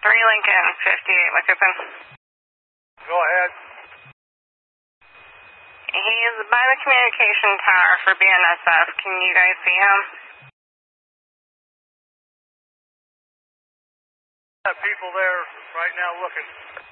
3 Lincoln, 58 Mickelson. Go ahead. He's by the communication tower for BNSF. Can you guys see him? Got people there right now looking.